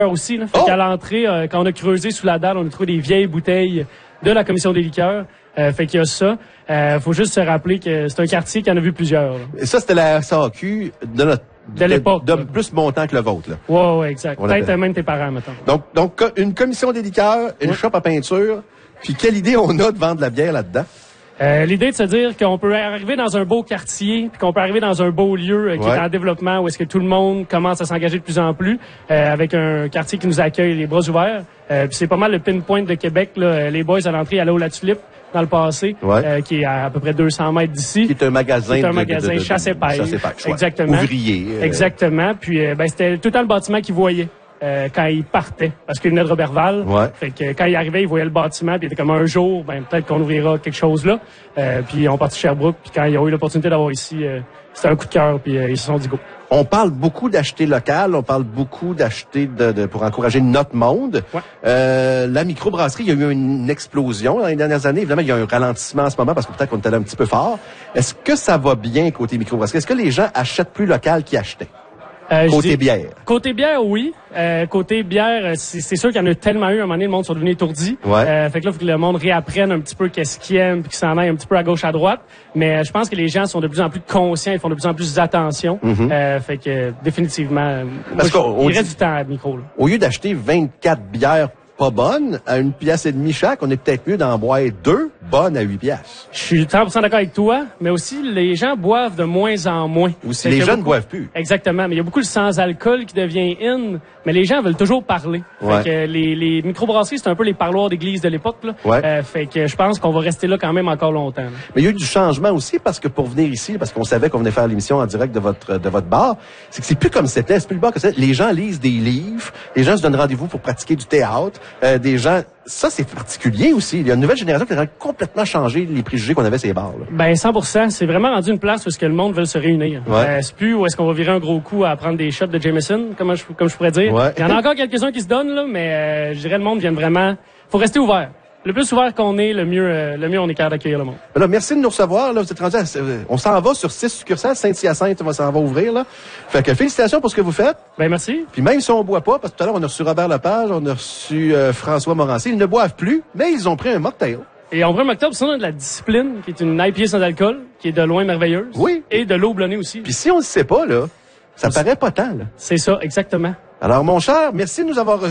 aussi. Là. Fait qu'à l'entrée, quand on a creusé sous la dalle, on a trouvé des vieilles bouteilles de la commission des liqueurs. Fait qu'il y a ça. Faut juste se rappeler que c'est un quartier qui en a vu plusieurs. Là. Et ça, c'était la SAQ de l'époque. De plus montant que le vôtre, là. Ouais, exact. Peut-être même tes parents, mettons. Donc, une commission des liqueurs, une shop à peinture. Puis, quelle idée on a de vendre de la bière là-dedans? L'idée de se dire qu'on peut arriver dans un beau quartier, puis qu'on peut arriver dans un beau lieu qui est en développement, où est-ce que tout le monde commence à s'engager de plus en plus, avec un quartier qui nous accueille les bras ouverts. Puis c'est pas mal le pinpoint de Québec. Là. Les boys à l'entrée allaient au La Tulipe dans le passé, qui est à peu près 200 mètres d'ici. Qui est un magasin. C'est un magasin chasse et pêche. Exactement. Ouvrier. Exactement. Puis c'était tout le temps le bâtiment qu'ils voyaient. Quand il partait, parce qu'il venait de Robertval. Fait que quand il arrivait, il voyait le bâtiment, puis il était comme un jour, peut-être qu'on ouvrira quelque chose là. Puis on partit de Sherbrooke, puis quand ils ont eu l'opportunité d'avoir ici, c'était un coup de cœur, puis ils se sont dit go. On parle beaucoup d'acheter local, on parle beaucoup d'acheter pour encourager notre monde. La microbrasserie, il y a eu une explosion dans les dernières années. Évidemment, il y a un ralentissement en ce moment parce que peut-être qu'on est allé un petit peu fort. Est-ce que ça va bien côté microbrasserie? Est-ce que les gens achètent plus local qu'ils achetaient? Côté bière. Côté bière, oui. Côté bière, c'est sûr qu'il y en a tellement eu. À un moment donné, le monde sont devenus étourdis. Fait que là, il faut que le monde réapprenne un petit peu qu'est-ce qu'il aime, puis qu'il s'en aille un petit peu à gauche, à droite. Mais je pense que les gens sont de plus en plus conscients, ils font de plus en plus attention. Fait que définitivement, il reste du temps à micro. Là. Au lieu d'acheter 24 bières pas bonnes à 1,5 piastre chaque, on est peut-être mieux d'en boire 2 bonnes à 8 piastres. Je suis 100% d'accord avec toi, mais aussi les gens boivent de moins en moins. Aussi, les jeunes ne boivent plus. Exactement, mais il y a beaucoup de sans-alcool qui devient in, mais les gens veulent toujours parler. Fait que les microbrasseries, c'est un peu les parloirs d'église de l'époque. Là. Fait que je pense qu'on va rester là quand même encore longtemps. Là. Mais il y a eu du changement aussi parce que pour venir ici, parce qu'on savait qu'on venait faire l'émission en direct de votre bar, c'est que c'est plus comme c'était, c'est plus le bar que c'était. Les gens lisent des livres, les gens se donnent rendez-vous pour pratiquer du théâtre. Des gens, ça c'est particulier aussi. Il y a une nouvelle génération qui a complètement changé les préjugés qu'on avait ces bars. Là. Ben 100%, c'est vraiment rendu une place où est-ce que le monde veut se réunir. C'est plus où est-ce qu'on va virer un gros coup à prendre des shots de Jameson, comme je pourrais dire. Il y en a encore quelques-uns qui se donnent là, mais je dirais le monde vient vraiment. Faut rester ouvert. Le plus ouvert qu'on est, le mieux on est capable d'accueillir le monde. Alors, merci de nous recevoir. Là, vous êtes rendu on s'en va sur 6 succursales. Saint-Hyacinthe, on s'en va ouvrir. Là. Fait que félicitations pour ce que vous faites. Ben merci. Puis même si on boit pas, parce que tout à l'heure, on a reçu Robert Lepage, on a reçu François Morancy, ils ne boivent plus, mais ils ont pris un mocktail. Et on prend un mocktail, sinon on a de la discipline, qui est une IPA sans alcool, qui est de loin merveilleuse. Oui. Et de l'eau blonnée aussi. Puis si on le sait pas, là, ça paraît pas tant. Là. C'est ça, exactement. Alors, mon cher, merci de nous avoir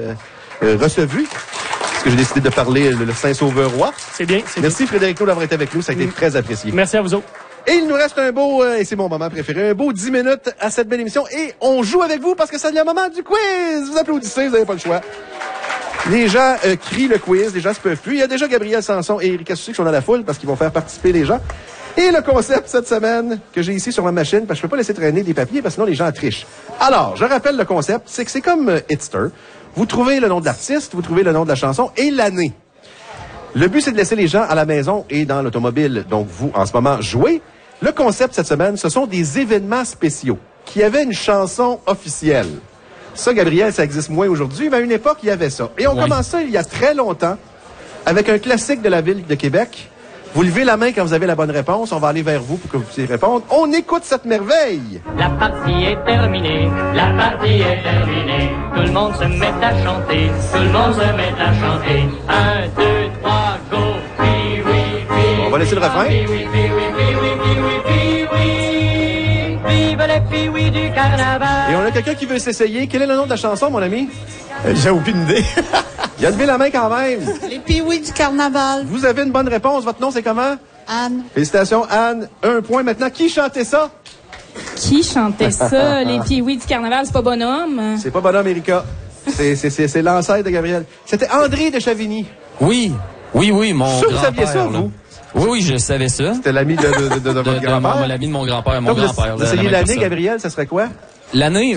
reçus. Parce que j'ai décidé de parler le Saint-Sauveur-Roi. C'est bien. Merci Frédéric Naud d'avoir été avec nous. Ça a été très apprécié. Merci à vous autres. Et il nous reste un beau, et c'est mon moment préféré, un beau 10 minutes à cette belle émission. Et on joue avec vous parce que c'est le moment du quiz. Vous applaudissez, vous n'avez pas le choix. Les gens crient le quiz, les gens se peuvent plus. Il y a déjà Gabriel Sanson et Erika Sucé qui sont dans la foule parce qu'ils vont faire participer les gens. Et le concept cette semaine que j'ai ici sur ma machine, parce que je peux pas laisser traîner des papiers parce que sinon les gens trichent. Alors, je rappelle le concept, c'est que c'est comme Hitster. Vous trouvez le nom de l'artiste, vous trouvez le nom de la chanson et l'année. Le but, c'est de laisser les gens à la maison et dans l'automobile, donc vous, en ce moment, jouez. Le concept cette semaine, ce sont des événements spéciaux qui avaient une chanson officielle. Ça, Gabriel, ça existe moins aujourd'hui, mais à une époque, il y avait ça. Et on commence ça il y a très longtemps avec un classique de la ville de Québec. Vous levez la main quand vous avez la bonne réponse. On va aller vers vous pour que vous puissiez répondre. On écoute cette merveille. La partie est terminée. La partie est terminée. Tout le monde se met à chanter. Tout le monde se met à chanter. 1, 2, 3, go. Oui, oui, oui. On va laisser le refrain. Oui, oui, oui, oui, oui, oui, oui, oui, oui, oui. Vive les piouis du carnaval. Et on a quelqu'un qui veut s'essayer. Quel est le nom de la chanson, mon ami? J'ai aucune idée. Il a levé la main quand même. Les piouis du carnaval. Vous avez une bonne réponse. Votre nom, c'est comment? Anne. Félicitations, Anne. 1 point maintenant. Qui chantait ça? Qui chantait ça? Les piouis du carnaval, c'est pas Bonhomme? C'est pas Bonhomme, Erika. C'est l'ancêtre de Gabriel. C'était André de Chavigny. Oui, mon grand-père. Vous saviez ça, vous? Oui, je savais ça. C'était l'ami de votre grand-père? L'ami de mon grand-père, mon Donc, grand-père. Vous essayez l'année, Gabriel, ça serait quoi? L'année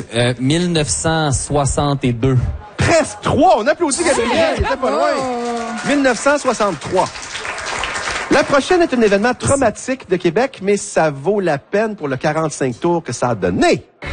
1962. Presque 3. On applaudit Gabriel. Il était pas loin. 1963. La prochaine est un événement traumatique de Québec, mais ça vaut la peine pour le 45 tours que ça a donné.